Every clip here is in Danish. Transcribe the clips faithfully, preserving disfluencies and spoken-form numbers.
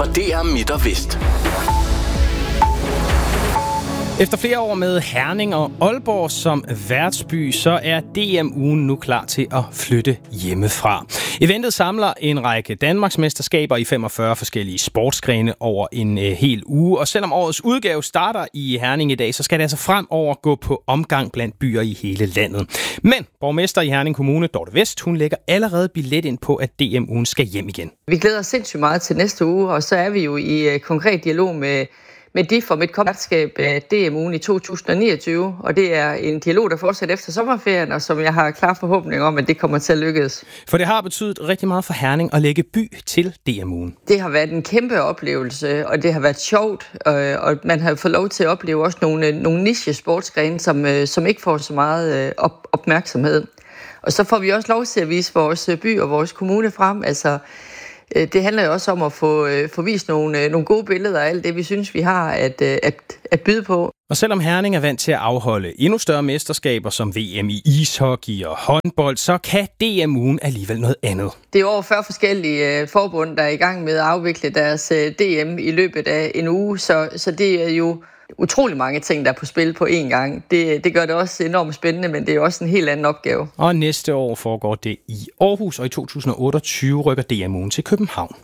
fra D R Midt og Vest. Efter flere år med Herning og Aalborg som værtsby, så er D M-ugen nu klar til at flytte hjemmefra. Eventet samler en række Danmarksmesterskaber i femogfyrre forskellige sportsgrene over en øh, hel uge. Og selvom årets udgave starter i Herning i dag, så skal det altså fremover gå på omgang blandt byer i hele landet. Men borgmester i Herning Kommune, Dorte West, hun lægger allerede billet ind på, at D M-ugen skal hjem igen. Vi glæder os sindssygt meget til næste uge, og så er vi jo i øh, konkret dialog med med D I F om et kontaktskab af D M-ugen i to tusind niogtyve, og det er en dialog, der fortsætter efter sommerferien, og som jeg har klar forhåbning om, at det kommer til at lykkes. For det har betydet rigtig meget for Herning at lægge by til D M-ugen. Det har været en kæmpe oplevelse, og det har været sjovt, og man har fået lov til at opleve også nogle, nogle niche-sportsgrene, som, som ikke får så meget op, opmærksomhed. Og så får vi også lov til at vise vores by og vores kommune frem, altså. Det handler jo også om at få, få vist nogle, nogle gode billeder af alt det, vi synes, vi har at, at, at byde på. Og selvom Herning er vant til at afholde endnu større mesterskaber som V M i ishockey og håndbold, så kan D M-ugen alligevel noget andet. Det er over fyrre forskellige forbund, der er i gang med at afvikle deres D M i løbet af en uge, så, så det er jo utrolig mange ting, der er på spil på én gang. Det, det gør det også enormt spændende, men det er også en helt anden opgave. Og næste år foregår det i Aarhus, og i to tusind otteogtyve rykker D M-ugen til København.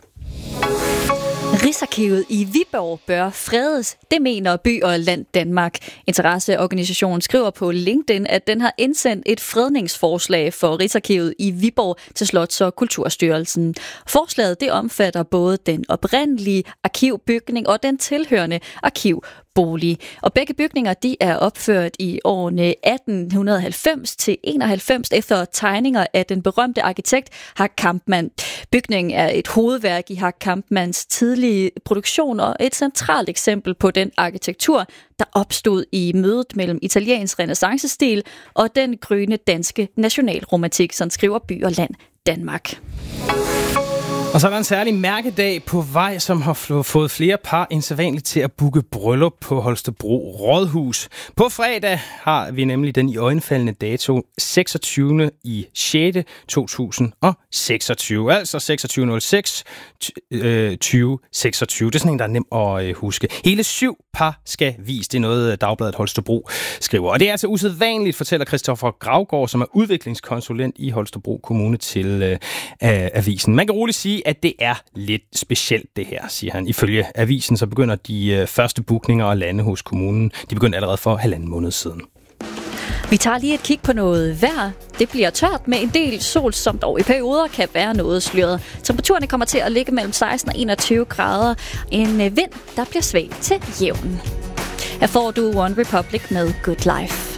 Rigsarkivet i Viborg bør fredes, det mener By og Land Danmark. Interesseorganisationen skriver på LinkedIn, at den har indsendt et fredningsforslag for Rigsarkivet i Viborg til Slots- og Kulturstyrelsen. Forslaget det omfatter både den oprindelige arkivbygning og den tilhørende arkivbolig. Og begge bygninger de er opført i årene atten halvfems til enoghalvfems efter tegninger af den berømte arkitekt Hack Kampmann. Bygningen er et hovedværk i Hack Kampmanns tidlige produktion og et centralt eksempel på den arkitektur, der opstod i mødet mellem italiensk renæssancestil og den grønne danske nationalromantik, som skriver By og Land Danmark. Og så er der en særlig mærkedag på vej, som har fået flere par end sædvanligt til at booke bryllup på Holstebro Rådhus. På fredag har vi nemlig den iøjnefaldende dato seksogtyvende i sjette to tusind seksogtyve. Altså seksogtyvende nul seks tyve seksogtyve. Det er sådan en, der er nem at huske. Hele syv par skal vise. Det er noget, Dagbladet Holstebro skriver. Og det er altså usædvanligt, fortæller Christoffer Gravgaard, som er udviklingskonsulent i Holstebro Kommune til øh, avisen. Man kan roligt sige, at det er lidt specielt det her, siger han. Ifølge avisen så begynder de første bookninger at lande hos kommunen. De begyndte allerede for halvanden måned siden. Vi tager lige et kig på noget vejr. Det bliver tørt med en del sol, som dog i perioder kan være noget sløret. Temperaturerne kommer til at ligge mellem seksten og enogtyve grader. En vind, der bliver svag til jævn. Her får du One Republic med Good Life.